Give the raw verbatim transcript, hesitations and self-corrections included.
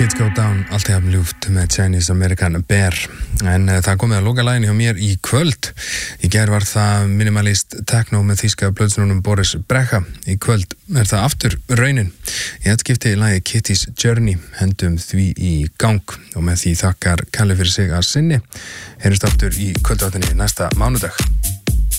Kids Go Down, allt í hafn ljúft með Chinese American Bear. En uh, það komið að loka laginu hjá mér í kvöld. Í gær var það minimalist techno með þýska blöðsnunum Boris Brejcha. Í kvöld er það aftur raunin. Í þetta skipti lagi Kitty's Journey, hendum því í gang og með því þakkar Kalli fyrir sig að sinni. Heyrjumst aftur í kvöldáttinni næsta mánudag.